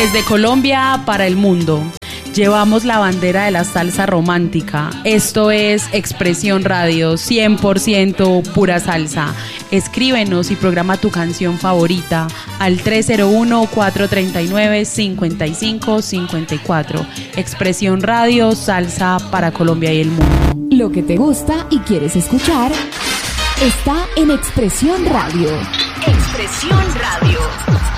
Desde Colombia para el mundo, llevamos la bandera de la salsa romántica. Esto es Expresión Radio, 100% pura salsa. Escríbenos y programa tu canción favorita al 301-439-5554. Expresión Radio, salsa para Colombia y el mundo. Lo que te gusta y quieres escuchar está en Expresión Radio. Expresión Radio.